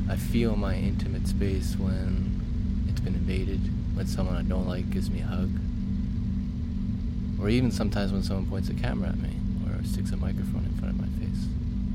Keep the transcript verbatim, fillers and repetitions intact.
I feel my intimate space when it's been invaded, when someone I don't like gives me a hug, or even sometimes when someone points a camera at me or sticks a microphone in front of my face.